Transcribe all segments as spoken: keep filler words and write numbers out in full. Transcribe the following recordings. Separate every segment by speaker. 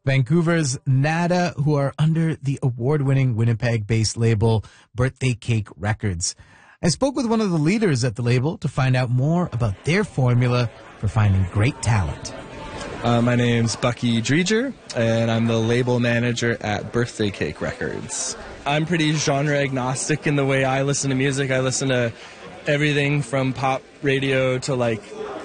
Speaker 1: Vancouver's Nada, who are under the award-winning Winnipeg-based label Birthday Cake Records. I spoke with one of the leaders at the label to find out more about their formula for finding great talent.
Speaker 2: Uh, my name's Bucky Dreger, and I'm the label manager at Birthday Cake Records. I'm pretty genre agnostic in the way I listen to music. I listen to everything from pop radio to like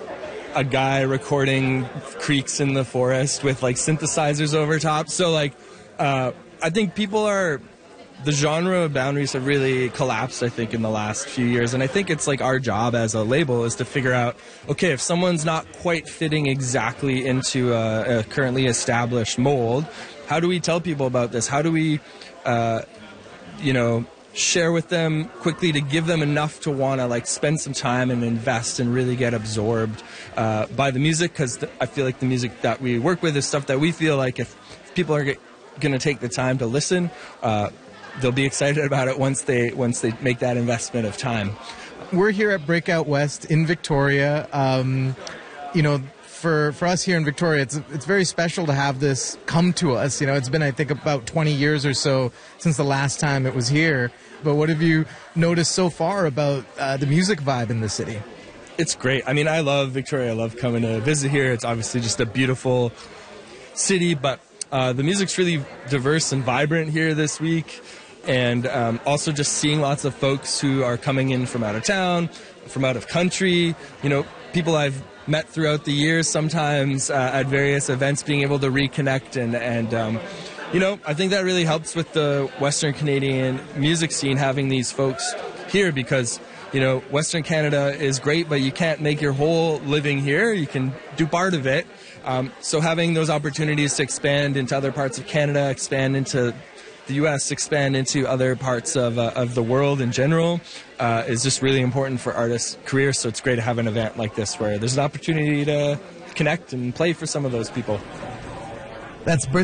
Speaker 2: a guy recording creaks in the forest with like synthesizers over top. So like, uh, I think people are, the genre boundaries have really collapsed, I think, in the last few years. And I think it's like our job as a label is to figure out, okay, if someone's not quite fitting exactly into a, a currently established mold, how do we tell people about this? How do we, uh, you know, share with them quickly to give them enough to want to like spend some time and invest and really get absorbed uh, by the music, because th- I feel like the music that we work with is stuff that we feel like if, if people are g- going to take the time to listen, uh, they'll be excited about it once they once they make that investment of time.
Speaker 3: We're here at Breakout West in Victoria. Um, you know, for for us here in Victoria, it's it's very special to have this come to us. You know, it's been, I think, about twenty years or so since the last time it was here. But what have you noticed so far about uh, the music vibe in the city?
Speaker 2: It's great. I mean, I love Victoria. I love coming to visit here. It's obviously just a beautiful city, but uh, the music's really diverse and vibrant here this week. And um, also just seeing lots of folks who are coming in from out of town, from out of country, you know, people I've met throughout the years, sometimes uh, at various events, being able to reconnect. And, and um, you know, I think that really helps with the Western Canadian music scene, having these folks here, because, you know, Western Canada is great, but you can't make your whole living here. You can do part of it. Um, so having those opportunities to expand into other parts of Canada, expand into the U S, expand into other parts of uh, of the world in general uh, is just really important for artists' careers. So it's great to have an event like this where there's an opportunity to connect and play for some of those people.
Speaker 1: That's